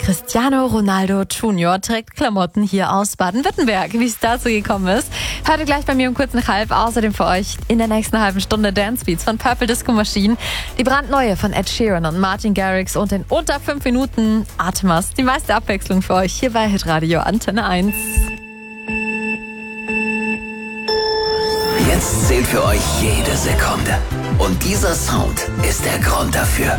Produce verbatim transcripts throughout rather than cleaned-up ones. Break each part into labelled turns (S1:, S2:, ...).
S1: Cristiano Ronaldo Junior trägt Klamotten hier aus Baden-Württemberg. Wie es dazu gekommen ist, hört ihr gleich bei mir um kurz nach halb. Außerdem für euch in der nächsten halben Stunde Dance Beats von Purple Disco Machine, die brandneue von Ed Sheeran und Martin Garrix und in unter fünf Minuten Atmas. Die meiste Abwechslung für euch hier bei Hitradio Antenne eins.
S2: Jetzt zählt für euch jede Sekunde. Und dieser Sound ist der Grund dafür.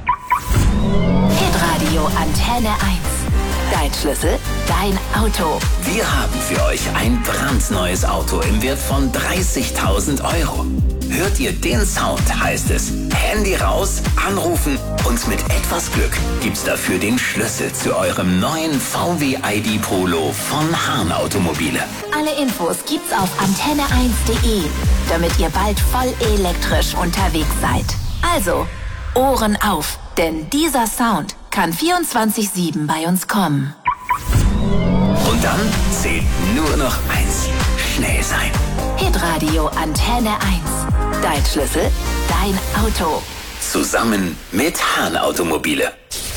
S3: Hitradio Antenne eins. Dein Schlüssel, dein Auto.
S2: Wir haben für euch ein brandneues Auto im Wert von dreißigtausend Euro. Hört ihr den Sound, heißt es Handy raus, anrufen und mit etwas Glück gibt's dafür den Schlüssel zu eurem neuen V W I D Polo von Hahn Automobile.
S3: Alle Infos gibt's auf antenne eins punkt de, damit ihr bald voll elektrisch unterwegs seid. Also, Ohren auf, denn dieser Sound kann vierundzwanzig sieben bei uns kommen.
S2: Und dann zählt nur noch eins: schnell sein.
S3: Hitradio Antenne eins. Dein Schlüssel, dein Auto.
S2: Zusammen mit Hahn Automobile.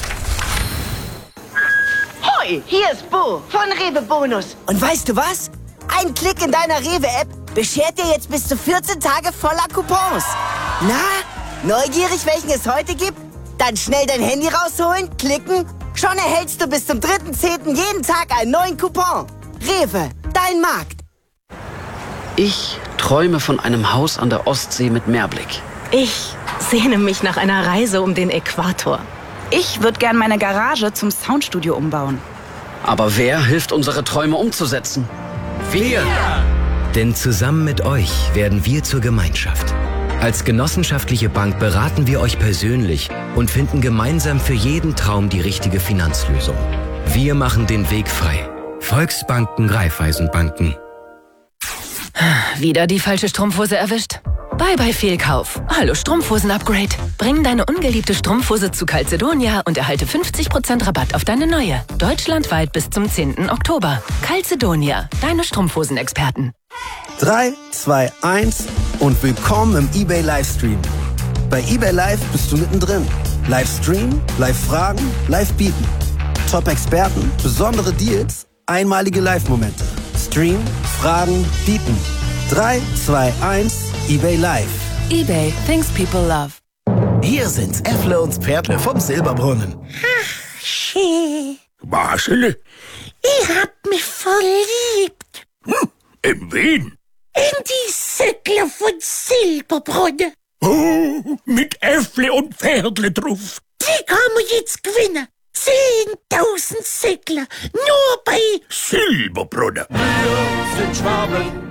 S4: Hoi, hier ist Bo von Rewe Bonus. Und weißt du was? Ein Klick in deiner Rewe-App beschert dir jetzt bis zu vierzehn Tage voller Coupons. Na, neugierig, welchen es heute gibt? Dann schnell dein Handy rausholen, klicken. Schon erhältst du bis zum dritten zehnten jeden Tag einen neuen Coupon. Rewe, dein Markt.
S5: Ich träume von einem Haus an der Ostsee mit Meerblick.
S6: Ich sehne mich nach einer Reise um den Äquator.
S7: Ich würde gern meine Garage zum Soundstudio umbauen.
S5: Aber wer hilft, unsere Träume umzusetzen? Wir!
S8: Denn zusammen mit euch werden wir zur Gemeinschaft. Als genossenschaftliche Bank beraten wir euch persönlich und finden gemeinsam für jeden Traum die richtige Finanzlösung. Wir machen den Weg frei. Volksbanken, Raiffeisenbanken.
S6: Wieder die falsche Strumpfhose erwischt? Bye bye Fehlkauf. Hallo Strumpfhosen-Upgrade. Bring deine ungeliebte Strumpfhose zu Calzedonia und erhalte fünfzig Prozent Rabatt auf deine neue. Deutschlandweit bis zum zehnten Oktober. Calzedonia, deine Strumpfhosen-Experten.
S9: drei, zwei, eins und willkommen im eBay Livestream. Bei eBay Live bist du mittendrin. Livestream, Live-Fragen, Live-Bieten. Top-Experten, besondere Deals, einmalige Live-Momente. Stream, Fragen, Bieten. drei, zwei, eins, eBay Live.
S6: eBay, things people love.
S10: Hier sind's Äffle und Pertle vom Silberbrunnen.
S11: Ach, schön.
S10: Marschele?
S11: Ich hab mich verliebt.
S10: Hm, in wen?
S11: In die Söckler von Silberbrunn.
S10: Oh, mit Äffle und Pferdle drauf.
S11: Die kann man jetzt gewinnen. Zehntausend Söckler. Nur bei
S10: Silberbrunn.
S12: Wir sind Schwaben.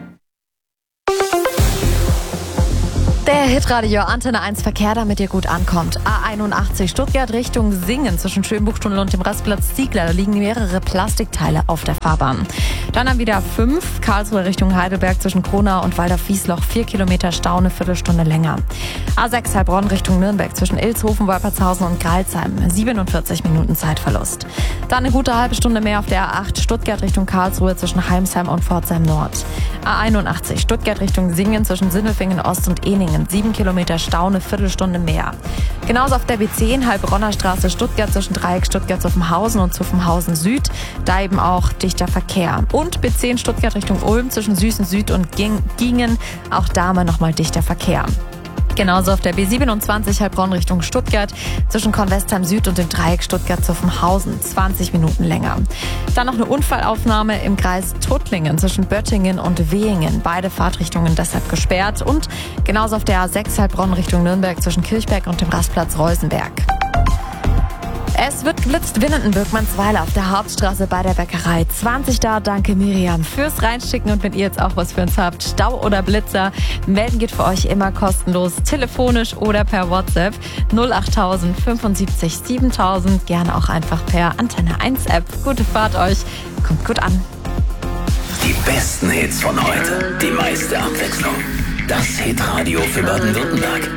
S1: Der Hitradio Antenne eins Verkehr, damit ihr gut ankommt. A einundachtzig Stuttgart Richtung Singen zwischen Schönbuchtunnel und dem Rastplatz Ziegler. Da liegen mehrere Plastikteile auf der Fahrbahn. Dann haben wieder fünf Karlsruhe Richtung Heidelberg zwischen Kronau und Waldorf-Wiesloch. Vier Kilometer Stau, eine Viertelstunde länger. A sechs Heilbronn Richtung Nürnberg zwischen Ilshofen, Wolpertshausen und Greilsheim. siebenundvierzig Minuten Zeitverlust. Dann eine gute halbe Stunde mehr auf der A acht Stuttgart Richtung Karlsruhe zwischen Heimsheim und Pforzheim Nord. A einundachtzig Stuttgart Richtung Singen zwischen Sindelfingen Ost und Eningen. Sieben Kilometer Stau, eine Viertelstunde mehr. Genauso auf der B zehn Heilbronner Straße Stuttgart zwischen Dreieck Stuttgart-Zuffenhausen und Zuffenhausen Süd. Da eben auch dichter Verkehr. Und B zehn Stuttgart Richtung Ulm zwischen Süßen Süd und Gingen. Auch da mal nochmal dichter Verkehr. Genauso auf der B siebenundzwanzig Heilbronn Richtung Stuttgart zwischen Kornwestheim Süd und dem Dreieck Stuttgart-Zuffenhausen. zwanzig Minuten länger. Dann noch eine Unfallaufnahme im Kreis Tuttlingen zwischen Böttingen und Wehingen. Beide Fahrtrichtungen deshalb gesperrt. Und genauso auf der A sechs Heilbronn Richtung Nürnberg zwischen Kirchberg und dem Rastplatz Reusenberg. Es wird geblitzt, Winnenden-Birkmannsweiler auf der Hauptstraße bei der Bäckerei. zwanzig da, danke Miriam fürs Reinschicken. Und wenn ihr jetzt auch was für uns habt, Stau oder Blitzer, melden geht für euch immer kostenlos, telefonisch oder per WhatsApp. null achttausend fünfundsiebzig siebentausend, gerne auch einfach per Antenne eins App. Gute Fahrt euch, kommt gut an.
S2: Die besten Hits von heute, die meiste Abwechslung. Das Hitradio für Baden-Württemberg.